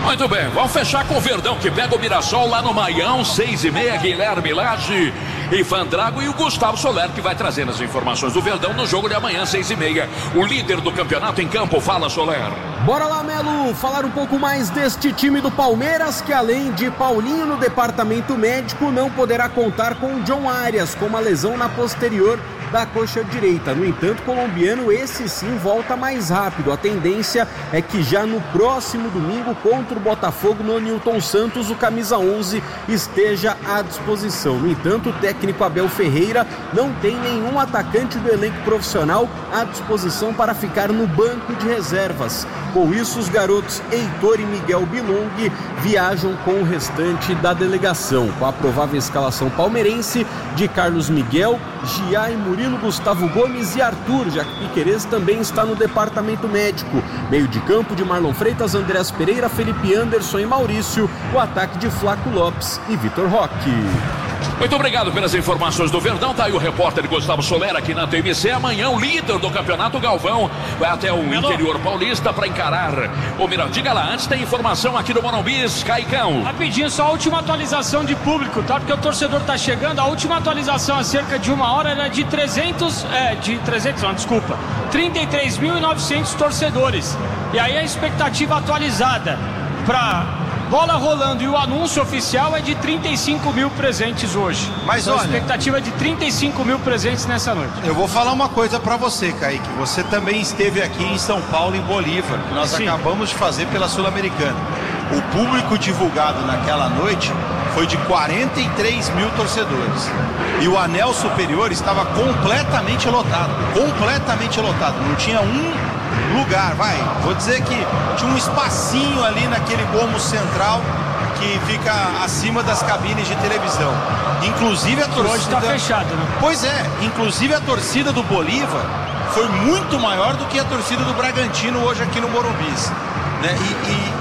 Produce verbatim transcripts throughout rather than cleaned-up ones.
Muito bem, vamos fechar com o Verdão, que pega o Mirassol lá no Maião, seis e meia, Guilherme Lage e Fandrago, e o Gustavo Soler, que vai trazendo as informações do Verdão no jogo de amanhã, seis e meia. O líder do campeonato em campo. Fala, Soler. Bora lá, Melo, falar um pouco mais deste time do Palmeiras, que além de Paulinho no departamento médico, não poderá contar com o John Arias, com uma lesão na posterior da coxa direita. No entanto, o colombiano, esse sim, volta mais rápido. A tendência é que já no próximo domingo, contra o Botafogo no Newton Santos, o camisa onze esteja à disposição. No entanto, o técnico Abel Ferreira não tem nenhum atacante do elenco profissional à disposição para ficar no banco de reservas. Com isso, os garotos Heitor e Miguel Bilong viajam com o restante da delegação, com a provável escalação palmeirense de Carlos Miguel, Gia e Murilo, Gustavo Gomes e Arthur, já que Piquerez também está no departamento médico. Meio de campo de Marlon Freitas, Andrés Pereira, Felipe Anderson e Maurício. O ataque de Flaco Lopes e Vitor Roque. Muito obrigado pelas informações do Verdão. Tá aí o repórter Gustavo Soler aqui na T M C. Amanhã o líder do campeonato, Galvão, vai até o Hello. interior paulista para encarar o Mirão. Diga lá, antes tem informação aqui do Morumbi, Caicão. Rapidinho, só a última atualização de público, tá? Porque o torcedor tá chegando. A última atualização há cerca de uma hora era de trezentos, é, de trezentos, não, desculpa, trinta e três mil e novecentos torcedores. E aí a expectativa atualizada para bola rolando e o anúncio oficial é de trinta e cinco mil presentes hoje. Mas então, olha, a expectativa é de trinta e cinco mil presentes nessa noite. Eu vou falar uma coisa pra você, Kaique. Você também esteve aqui em São Paulo, em Bolívar. Nós Sim. acabamos de fazer pela Sul-Americana. O público divulgado naquela noite foi de quarenta e três mil torcedores. E o anel superior estava completamente lotado. Completamente lotado. Não tinha um lugar, vai, vou dizer que tinha um espacinho ali naquele gomo central que fica acima das cabines de televisão. Inclusive a torcida... Hoje está fechado, né? Pois é, inclusive a torcida do Bolívar foi muito maior do que a torcida do Bragantino hoje aqui no Morumbi, né? E, e,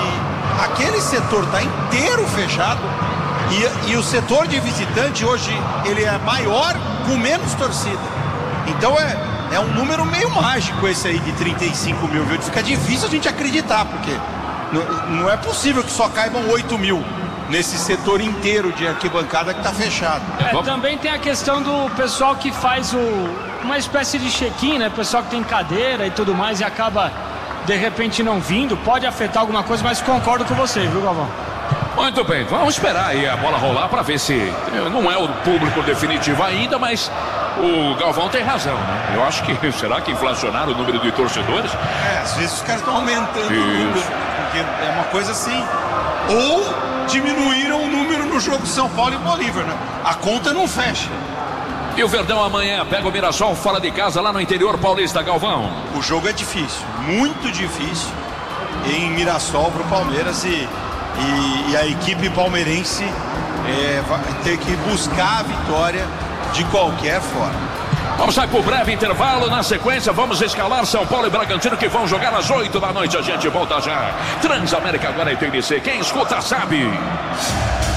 e aquele setor está inteiro fechado e, e o setor de visitante hoje ele é maior com menos torcida. Então é... É um número meio mágico esse aí de trinta e cinco mil, viu? Fica difícil a gente acreditar, porque não, não é possível que só caibam oito mil nesse setor inteiro de arquibancada que está fechado. É, também tem a questão do pessoal que faz o, uma espécie de check-in, né? Pessoal que tem cadeira e tudo mais e acaba de repente não vindo, pode afetar alguma coisa, mas concordo com você, viu, Galvão? Muito bem, vamos esperar aí a bola rolar para ver se não é o público definitivo ainda, mas o Galvão tem razão, né? Eu acho que, será que inflacionaram o número de torcedores? É, às vezes os caras estão aumentando Isso. o número, porque é uma coisa assim, ou diminuíram o número no jogo São Paulo e Bolívar, né? A conta não fecha. E o Verdão amanhã pega o Mirassol fora de casa lá no interior paulista, Galvão. O jogo é difícil, muito difícil em Mirassol para o Palmeiras e, e, e a equipe palmeirense é, vai ter que buscar a vitória de qualquer forma. Vamos sair por breve intervalo. Na sequência, vamos escalar São Paulo e Bragantino, que vão jogar às oito da noite. A gente volta já. Transamérica agora é T N C. Quem escuta sabe.